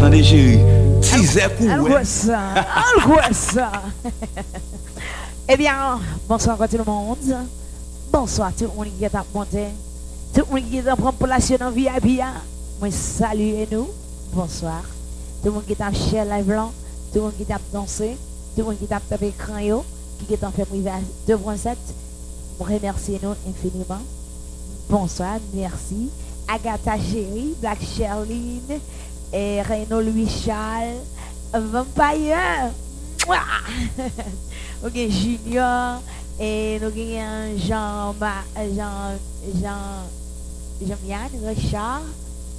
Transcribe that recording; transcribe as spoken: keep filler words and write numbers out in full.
attendez, chérie. Teaser pour ouais. ça. ça. Eh bien, bonsoir à tout le monde. Bonsoir à tout le monde qui est à monter. Tout le monde qui est à prendre place dans V I P. Moi, saluez nous. Bonsoir. Tout le monde qui est à share live blanc. Tout le monde qui est à danser. Tout le monde qui est à taper écran, qui est en fait privé à deux point sept. Remerciez nous infiniment. Bonsoir, merci. Agatha Chérie, Black Sherline, et Renaud Louis Charles, Vampire. Ok, Junior, et nous avons Jean, Jean, Jean, Jean-Yann, Richard.